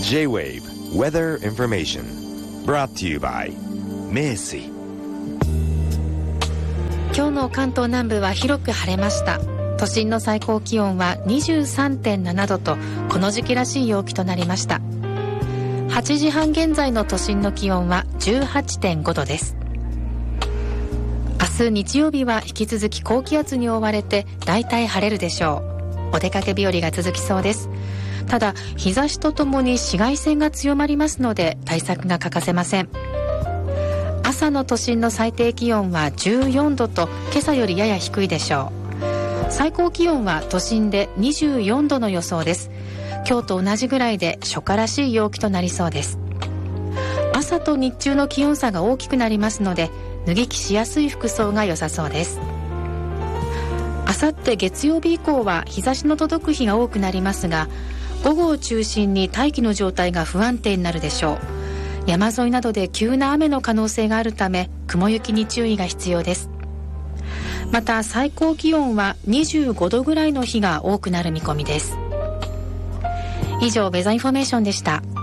J-Wave Weather Information brought to you by 名水。 今日の関東南部は広く晴れました。都心の最高気温は 23.7 度とこの時期らしい陽気となりました。8時半現在の都心の気温は 18.5 度です。明日日曜日は引き続き高気圧に覆われてだいたい晴れるでしょう。お出かけ日和が続きそうです。ただ日差しとともに紫外線が強まりますので対策が欠かせません。朝の都心の最低気温は14度と今朝よりやや低いでしょう。最高気温は都心で24度の予想です。今日と同じぐらいで初夏らしい陽気となりそうです。朝と日中の気温差が大きくなりますので脱ぎ着しやすい服装が良さそうです。あさって月曜日以降は日差しの届く日が多くなりますが、午後を中心に大気の状態が不安定になるでしょう。山沿いなどで急な雨の可能性があるため雲行きに注意が必要です。また最高気温は25度ぐらいの日が多くなる見込みです。以上ウェザーインフォメーションでした。